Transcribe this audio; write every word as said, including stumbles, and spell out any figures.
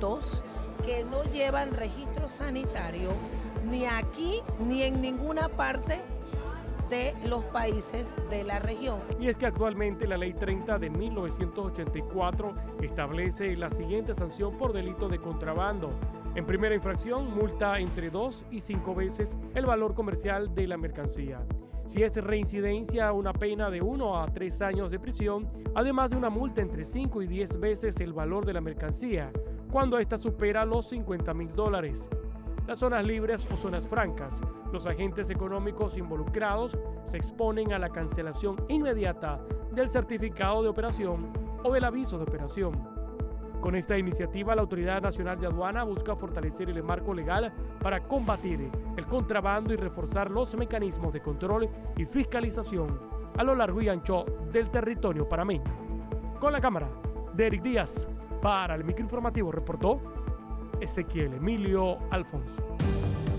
vehículos que no llevan registro sanitario ni aquí ni en ninguna parte de los países de la región. Y es que actualmente la Ley treinta de mil novecientos ochenta y cuatro establece la siguiente sanción por delito de contrabando. En primera infracción, multa entre dos y cinco veces el valor comercial de la mercancía. Si es reincidencia, una pena de uno a tres años de prisión, además de una multa entre cinco y diez veces el valor de la mercancía, cuando ésta supera los cincuenta mil dólares. Las zonas libres o zonas francas, los agentes económicos involucrados se exponen a la cancelación inmediata del certificado de operación o del aviso de operación. Con esta iniciativa, la Autoridad Nacional de Aduana busca fortalecer el marco legal para combatir el contrabando y reforzar los mecanismos de control y fiscalización a lo largo y ancho del territorio panameño. Con la cámara de Eric Díaz, para el microinformativo reportó Ezequiel Emilio Alfonso.